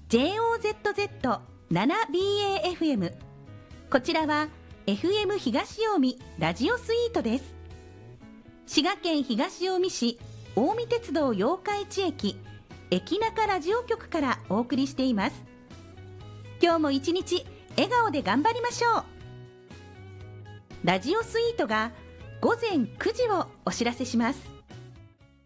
JOZZ7BAFM。 こちらは FM 東近江ラジオスイートです。滋賀県東近江市近江鉄道八日市駅駅中ラジオ局からお送りしています。今日も一日笑顔で頑張りましょう。ラジオスイートが午前9時をお知らせします。